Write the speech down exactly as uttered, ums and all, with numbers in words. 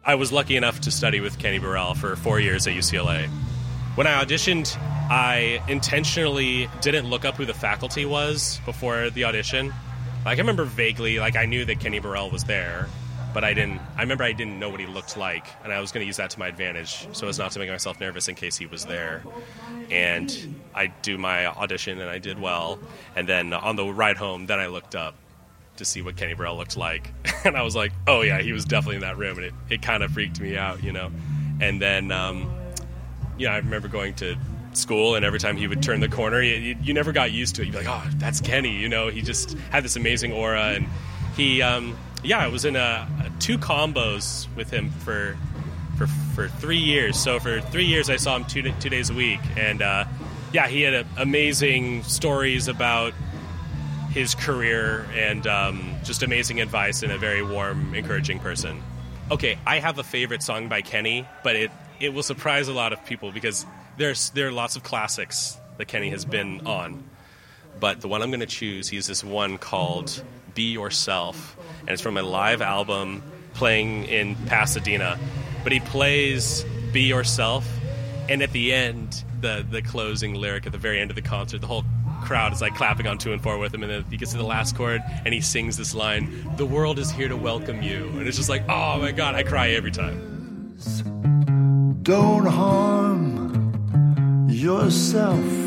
I was lucky enough to study with Kenny Burrell for four years at U C L A. When I auditioned, I intentionally didn't look up who the faculty was before the audition. Like, I remember vaguely, like, I knew that Kenny Burrell was there, but I didn't, I remember I didn't know what he looked like, and I was going to use that to my advantage so as not to make myself nervous in case he was there. And I do my audition, and I did well. And then on the ride home, then I looked up to see what Kenny Burrell looked like. And I was like, oh, yeah, he was definitely in that room, and it, it kind of freaked me out, you know. And then, um, you know, I remember going to school, and every time he would turn the corner, you, you never got used to it. You'd be like, oh, that's Kenny, you know. He just had this amazing aura, and he, um, yeah, I was in a, a two combos with him for for for three years. So for three years, I saw him two two days a week, and uh, yeah, he had a, amazing stories about his career and um, just amazing advice, and a very warm, encouraging person. Okay, I have a favorite song by Kenny, but it it will surprise a lot of people because there's there are lots of classics that Kenny has been on. But the one I'm going to choose, he has this one called Be Yourself, and it's from a live album playing in Pasadena. But he plays Be Yourself, and at the end, the, the closing lyric at the very end of the concert, the whole crowd is like clapping on two and four with him, and then he gets to the last chord, and he sings this line, the world is here to welcome you. And it's just like, oh my God, I cry every time. Don't harm yourself.